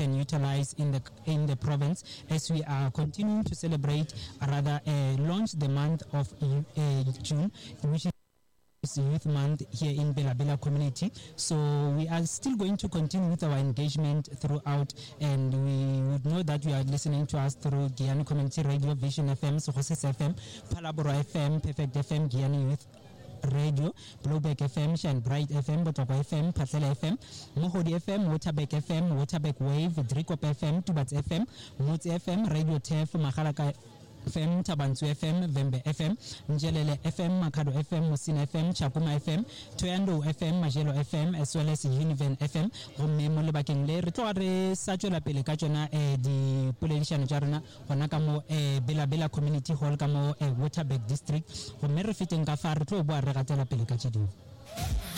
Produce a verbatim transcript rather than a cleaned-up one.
can utilize in the in the province as we are continuing to celebrate, or rather uh, launch the month of uh, June, which is Youth Month here in Bela Bela community. So we are still going to continue with our engagement throughout, and we would know that you are listening to us through Giyani Community Radio, Vision F M, Sohoses F M, Palabora F M, Perfect F M, Giyani Youth Radio, Blowback F M, Shine Bright F M, Botoko F M, Patsela F M, Mohodi F M, Waterbeck F M, Waterbeck Wave, Drikop F M, Tubats F M, Mutsi F M, Radio T F, Mahalaka F M, Tabantu F M, Vembe F M, Njelele F M, Makado F M, Musina F M, Chakuma F M, Toyando F M, Majelo F M, as well as Univen F M. Gomme mo lebakeng le re tlo re sa tswela pele ka tsona eh di poledišano tša rona gona ka mo eh Bela Bela Community Hall ka mo eh, Waterbeck District. Gomme re feteng ka fa re tlo boa re gatela pele ka tšedimo.